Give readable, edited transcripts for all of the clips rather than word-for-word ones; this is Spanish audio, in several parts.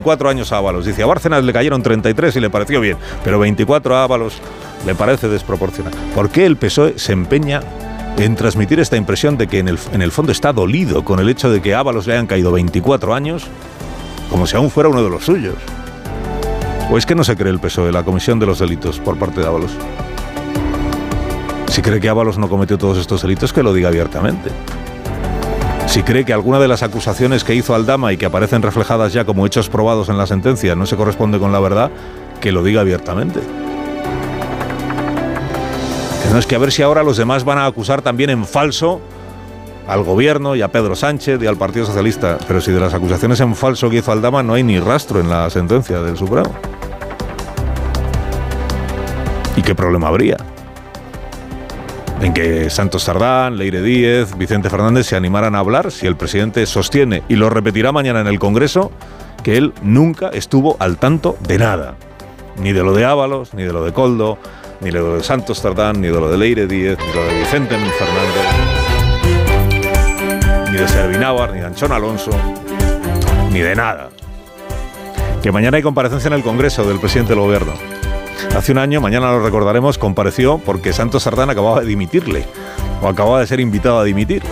4 años a Ábalos. Dice, a Bárcenas le cayeron 33 y le pareció bien, pero 24 a Ábalos le parece desproporcionado. ¿Por qué el PSOE se empeña en transmitir esta impresión de que en el fondo está dolido con el hecho de que a Ábalos le hayan caído 24 años, como si aún fuera uno de los suyos? ¿O es que no se cree el PSOE la comisión de los delitos por parte de Ábalos? Si cree que Ábalos no cometió todos estos delitos, que lo diga abiertamente. Si cree que alguna de las acusaciones que hizo Aldama y que aparecen reflejadas ya como hechos probados en la sentencia no se corresponde con la verdad, que lo diga abiertamente. Que no es que a ver si ahora los demás van a acusar también en falso al gobierno y a Pedro Sánchez y al Partido Socialista. Pero si de las acusaciones en falso que hizo Aldama no hay ni rastro en la sentencia del Supremo. ¿Y qué problema habría en que Santos Tardán, Leire Díez, Vicente Fernández se animaran a hablar si el presidente sostiene, y lo repetirá mañana en el Congreso, que él nunca estuvo al tanto de nada? Ni de lo de Ábalos, ni de lo de Koldo, ni de lo de Santos Tardán, ni de lo de Leire Díez, ni de lo de Vicente Fernández, ni de Servinávar, ni de Anchón Alonso, ni de nada. Que mañana hay comparecencia en el Congreso del presidente del Gobierno. Hace un año, mañana lo recordaremos, compareció porque Santos Tardán acababa de dimitirle, o acababa de ser invitado a dimitir.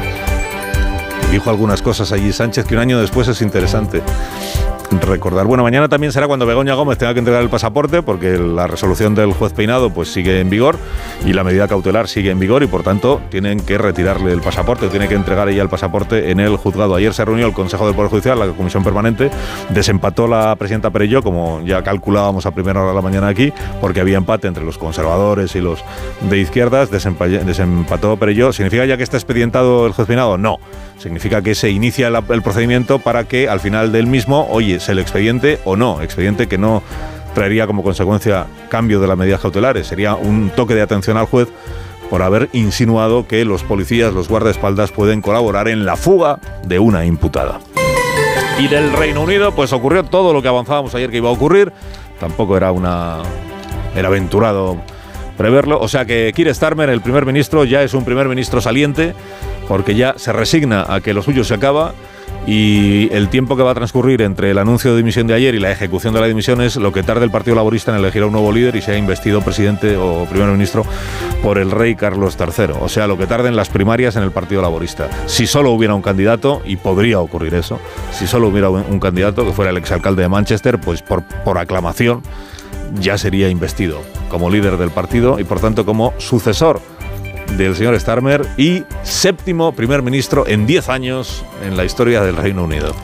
Dijo algunas cosas allí Sánchez que un año después es interesante recordar. Bueno, mañana también será cuando Begoña Gómez tenga que entregar el pasaporte, porque la resolución del juez Peinado pues sigue en vigor y la medida cautelar sigue en vigor, y por tanto tienen que retirarle el pasaporte, tiene que entregar ella el pasaporte en el juzgado. Ayer se reunió el Consejo del Poder Judicial, la Comisión Permanente, desempató la presidenta Perelló, como ya calculábamos a primera hora de la mañana aquí, porque había empate entre los conservadores y los de izquierdas. Desempató Perelló. ¿Significa ya que está expedientado el juez Peinado? No. Significa que se inicia el procedimiento para que al final del mismo, oye, ¿es el expediente o no? Expediente que no traería como consecuencia cambio de las medidas cautelares. Sería un toque de atención al juez por haber insinuado que los policías, los guardaespaldas, pueden colaborar en la fuga de una imputada. Y del Reino Unido, pues ocurrió todo lo que avanzábamos ayer que iba a ocurrir. Tampoco era aventurado preverlo. O sea que Keir Starmer, el primer ministro, ya es un primer ministro saliente, porque ya se resigna a que lo suyo se acaba, y el tiempo que va a transcurrir entre el anuncio de dimisión de ayer y la ejecución de la dimisión es lo que tarde el Partido Laborista en elegir a un nuevo líder y sea investido presidente o primer ministro por el rey Carlos III. O sea, lo que tarden las primarias en el Partido Laborista. Si solo hubiera un candidato, y podría ocurrir eso, si solo hubiera un candidato que fuera el exalcalde de Manchester, pues por aclamación ya sería investido como líder del partido y por tanto como sucesor del señor Starmer y séptimo primer ministro en 10 años en la historia del Reino Unido.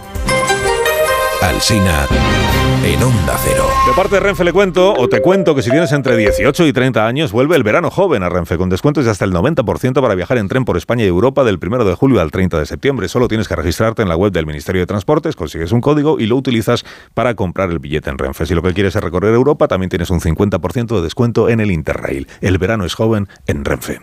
Alsina en Onda Cero. De parte de Renfe te cuento que si tienes entre 18 y 30 años, vuelve el verano joven a Renfe, con descuentos de hasta el 90% para viajar en tren por España y Europa del 1 de julio al 30 de septiembre. Solo tienes que registrarte en la web del Ministerio de Transportes, consigues un código y lo utilizas para comprar el billete en Renfe. Si lo que quieres es recorrer Europa, también tienes un 50% de descuento en el Interrail. El verano es joven en Renfe.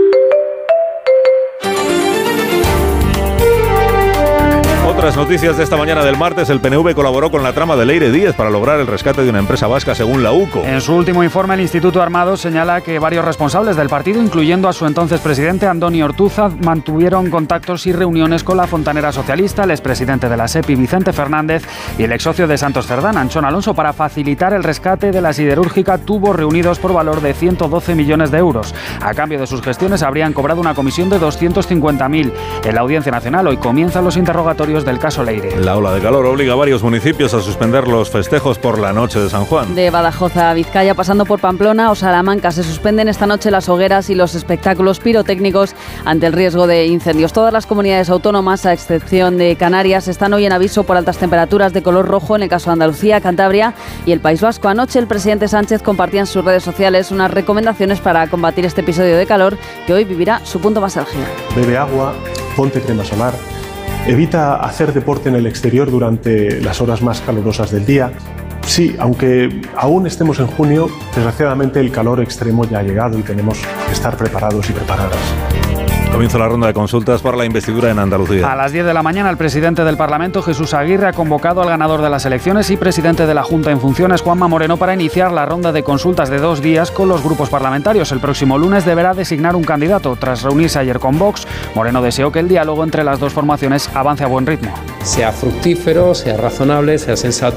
Otras noticias de esta mañana del martes: el PNV colaboró con la trama de Leire Díez para lograr el rescate de una empresa vasca, según la UCO. En su último informe, el Instituto Armado señala que varios responsables del partido, incluyendo a su entonces presidente Andoni Ortúzar, mantuvieron contactos y reuniones con la fontanera socialista, el expresidente de la SEPI, Vicente Fernández, y el exsocio de Santos Tardán, Anchón Alonso, para facilitar el rescate de la siderúrgica Tubos, reunidos por valor de 112 millones de euros. A cambio de sus gestiones, habrían cobrado una comisión de 250.000. En la Audiencia Nacional hoy comienzan los interrogatorios del caso Leire. La ola de calor obliga a varios municipios a suspender los festejos por la noche de San Juan. De Badajoz a Vizcaya, pasando por Pamplona o Salamanca, se suspenden esta noche las hogueras y los espectáculos pirotécnicos ante el riesgo de incendios. Todas las comunidades autónomas, a excepción de Canarias, están hoy en aviso por altas temperaturas de color rojo, en el caso de Andalucía, Cantabria y el País Vasco. Anoche el presidente Sánchez compartía en sus redes sociales unas recomendaciones para combatir este episodio de calor que hoy vivirá su punto más álgido. Bebe agua, ponte crema solar. Evita hacer deporte en el exterior durante las horas más calurosas del día. Sí, aunque aún estemos en junio, desgraciadamente el calor extremo ya ha llegado y tenemos que estar preparados y preparadas. Comienza la ronda de consultas para la investidura en Andalucía. A las 10 de la mañana, el presidente del Parlamento, Jesús Aguirre, ha convocado al ganador de las elecciones y presidente de la Junta en funciones, Juanma Moreno, para iniciar la ronda de consultas de 2 días con los grupos parlamentarios. El próximo lunes deberá designar un candidato. Tras reunirse ayer con Vox, Moreno deseó que el diálogo entre las dos formaciones avance a buen ritmo. Sea fructífero, sea razonable, sea sensato